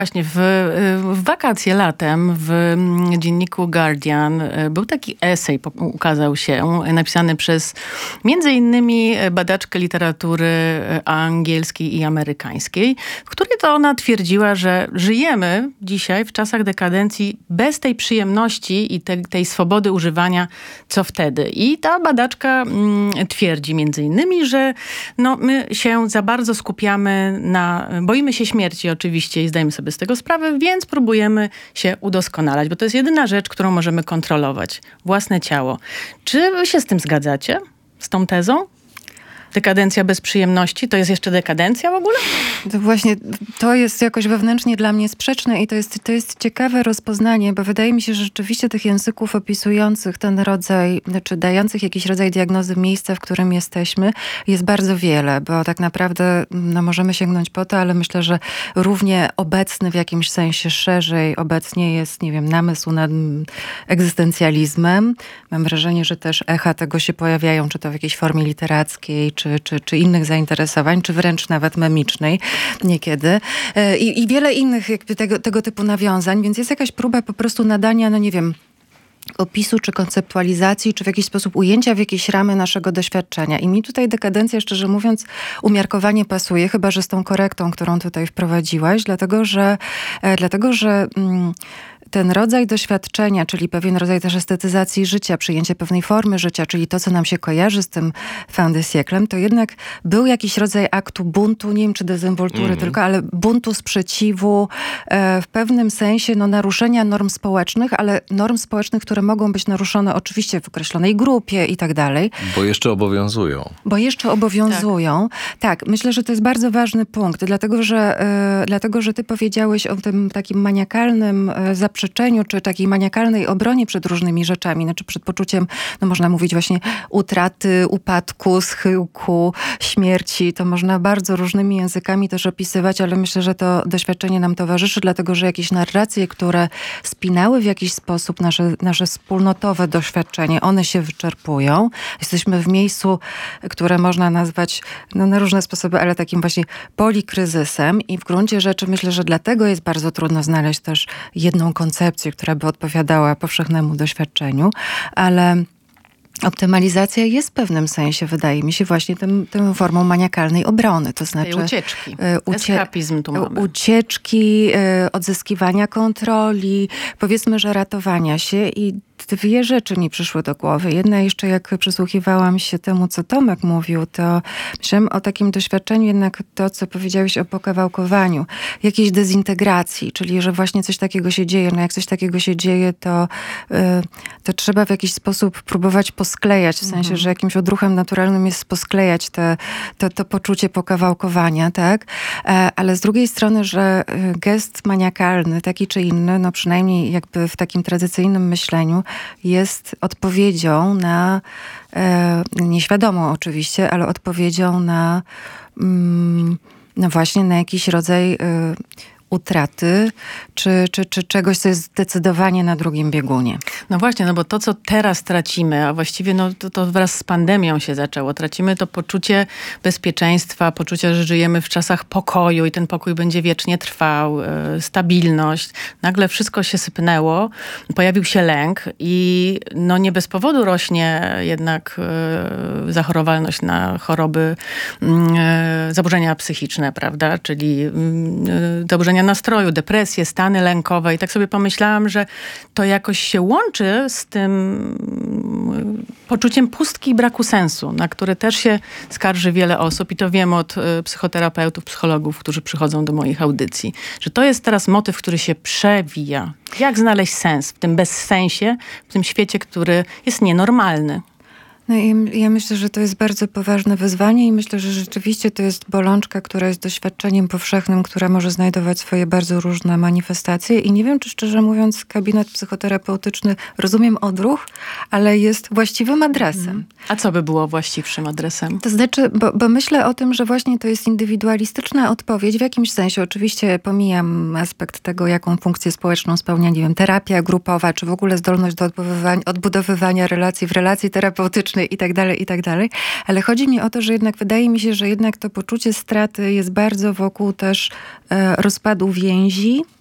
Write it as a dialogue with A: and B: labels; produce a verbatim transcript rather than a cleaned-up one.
A: Właśnie w, w wakacje latem w dzienniku Guardian był taki esej, ukazał się, napisany przez między innymi badaczkę literatury angielskiej i amerykańskiej, w której to ona twierdziła, że żyjemy dzisiaj w czasach dekadencji bez tej przyjemności i te, tej swobody używania, co wtedy. I ta badaczka mm, twierdzi między innymi, że no, my się za bardzo skupiamy na, boimy się śmierci oczywiście i zdajemy sobie z tego sprawę, więc próbujemy się udoskonalać, bo to jest jedyna rzecz, którą możemy kontrolować. Własne ciało. Czy wy się z tym zgadzacie? Z tą tezą? Dekadencja bez przyjemności? To jest jeszcze dekadencja w ogóle?
B: To właśnie, to jest jakoś wewnętrznie dla mnie sprzeczne i to jest, to jest ciekawe rozpoznanie, bo wydaje mi się, że rzeczywiście tych języków opisujących ten rodzaj, znaczy dających jakiś rodzaj diagnozy miejsca, w którym jesteśmy, jest bardzo wiele, bo tak naprawdę no, możemy sięgnąć po to, ale myślę, że równie obecny w jakimś sensie szerzej obecnie jest, nie wiem, namysł nad egzystencjalizmem. Mam wrażenie, że też echa tego się pojawiają, czy to w jakiejś formie literackiej, Czy, czy, czy innych zainteresowań, czy wręcz nawet memicznej niekiedy. I, i wiele innych jakby tego, tego typu nawiązań, więc jest jakaś próba po prostu nadania, no nie wiem, opisu, czy konceptualizacji, czy w jakiś sposób ujęcia w jakieś ramy naszego doświadczenia. I mi tutaj dekadencja, szczerze mówiąc, umiarkowanie pasuje, chyba że z tą korektą, którą tutaj wprowadziłaś, dlatego że, e, dlatego, że mm, ten rodzaj doświadczenia, czyli pewien rodzaj też estetyzacji życia, przyjęcie pewnej formy życia, czyli to, co nam się kojarzy z tym fin de siècle, to jednak był jakiś rodzaj aktu buntu, nie wiem czy dezynwoltury mm-hmm. tylko, ale buntu, sprzeciwu, e, w pewnym sensie no, naruszenia norm społecznych, ale norm społecznych, które mogą być naruszone oczywiście w określonej grupie i tak dalej.
C: Bo jeszcze obowiązują.
B: Bo jeszcze obowiązują. Tak, tak myślę, że to jest bardzo ważny punkt, dlatego, że, e, dlatego, że ty powiedziałeś o tym takim maniakalnym e, zaprzeczeniu, czy takiej maniakalnej obronie przed różnymi rzeczami, znaczy przed poczuciem, no można mówić właśnie utraty, upadku, schyłku, śmierci. To można bardzo różnymi językami też opisywać, ale myślę, że to doświadczenie nam towarzyszy, dlatego że jakieś narracje, które spinały w jakiś sposób nasze, nasze wspólnotowe doświadczenie, one się wyczerpują. Jesteśmy w miejscu, które można nazwać no, na różne sposoby, ale takim właśnie polikryzysem i w gruncie rzeczy myślę, że dlatego jest bardzo trudno znaleźć też jedną koncepcję, która by odpowiadała powszechnemu doświadczeniu, ale optymalizacja jest w pewnym sensie, wydaje mi się, właśnie tym, tą formą maniakalnej obrony. To znaczy
A: tej ucieczki.
B: Ucie-
A: Eskapizm tu mamy.
B: Ucieczki, odzyskiwania kontroli, powiedzmy, że ratowania się i dwie rzeczy mi przyszły do głowy. Jedna jeszcze, jak przysłuchiwałam się temu, co Tomek mówił, to myślałam o takim doświadczeniu jednak to, co powiedziałeś o pokawałkowaniu, jakiejś dezintegracji, czyli że właśnie coś takiego się dzieje. No jak coś takiego się dzieje, to, to trzeba w jakiś sposób próbować posklejać, w sensie, mhm. że jakimś odruchem naturalnym jest posklejać te, to, to poczucie pokawałkowania, tak? Ale z drugiej strony, że gest maniakalny, taki czy inny, no przynajmniej jakby w takim tradycyjnym myśleniu, jest odpowiedzią na, e, nieświadomą oczywiście, ale odpowiedzią na, mm, no właśnie na jakiś rodzaj e, utraty, czy, czy, czy czegoś, co jest zdecydowanie na drugim biegunie.
A: No właśnie, no bo to, co teraz tracimy, a właściwie no, to, to wraz z pandemią się zaczęło, tracimy to poczucie bezpieczeństwa, poczucie, że żyjemy w czasach pokoju i ten pokój będzie wiecznie trwał, e, stabilność. Nagle wszystko się sypnęło, pojawił się lęk i no nie bez powodu rośnie jednak e, zachorowalność na choroby, e, zaburzenia psychiczne, prawda, czyli e, zaburzenia nastroju, depresje, stany lękowe i tak sobie pomyślałam, że to jakoś się łączy z tym poczuciem pustki i braku sensu, na które też się skarży wiele osób i to wiem od psychoterapeutów, psychologów, którzy przychodzą do moich audycji, że to jest teraz motyw, który się przewija. Jak znaleźć sens w tym bezsensie, w tym świecie, który jest nienormalny?
B: No i ja myślę, że to jest bardzo poważne wyzwanie i myślę, że rzeczywiście to jest bolączka, która jest doświadczeniem powszechnym, która może znajdować swoje bardzo różne manifestacje i nie wiem, czy szczerze mówiąc gabinet psychoterapeutyczny, rozumiem odruch, ale jest właściwym adresem.
A: A co by było właściwszym adresem?
B: To znaczy, bo, bo myślę o tym, że właśnie to jest indywidualistyczna odpowiedź w jakimś sensie. Oczywiście pomijam aspekt tego, jaką funkcję społeczną spełnia, nie wiem, terapia grupowa, czy w ogóle zdolność do odbudowywania, odbudowywania relacji w relacji terapeutycznej, i tak dalej, i tak dalej. Ale chodzi mi o to, że jednak wydaje mi się, że jednak to poczucie straty jest bardzo wokół też e, rozpadu więzi,